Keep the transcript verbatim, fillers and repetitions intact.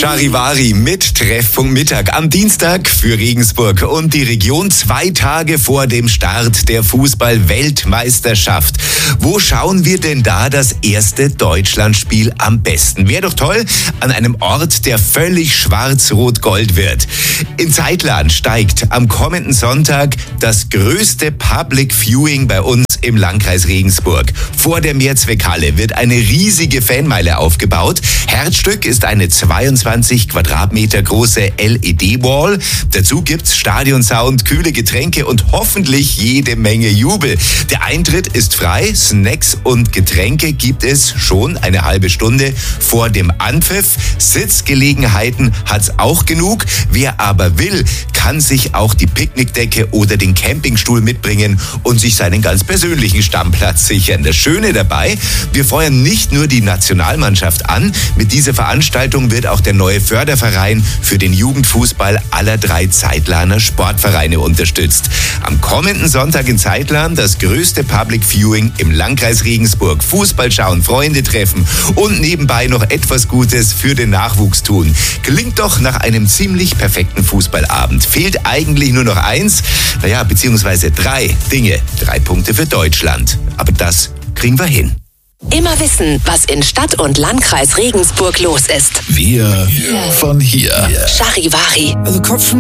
Charivari mit Treffpunkt Mittag am Dienstag für Regensburg und die Region zwei Tage vor dem Start der Fußball-Weltmeisterschaft. Wo schauen wir denn da das erste Deutschlandspiel am besten? Wäre doch toll, an einem Ort, der völlig schwarz-rot-gold wird. In Zeitlern steigt am kommenden Sonntag das größte Public Viewing bei uns im Landkreis Regensburg. Vor der Mehrzweckhalle wird eine riesige Fanmeile aufgebaut. Herzstück ist eine zweiundzwanzig Quadratmeter große L E D-Wall. Dazu gibt's Stadionsound, kühle Getränke und hoffentlich jede Menge Jubel. Der Eintritt ist frei, Snacks und Getränke gibt es schon eine halbe Stunde vor dem Anpfiff. Sitzgelegenheiten hat's auch genug. Wer aber will, kann sich auch die Picknickdecke oder den Campingstuhl mitbringen und sich seinen ganz persönlichen Stammplatz sichern. Das Schöne dabei, wir feuern nicht nur die Nationalmannschaft an, mit dieser Veranstaltung wird auch der neue Förderverein für den Jugendfußball aller drei Zeitlaner Sportvereine unterstützt. Am kommenden Sonntag in Zeitlern das größte Public Viewing im Landkreis Regensburg. Fußball schauen, Freunde treffen und nebenbei noch etwas Gutes für den Nachwuchs tun. Klingt doch nach einem ziemlich perfekten Fußballabend. Fehlt eigentlich nur noch eins, naja, beziehungsweise drei Dinge. Drei Punkte für Deutschland. Aber das kriegen wir hin. Immer wissen, was in Stadt und Landkreis Regensburg los ist. Wir von hier. Charivari. Also Kopf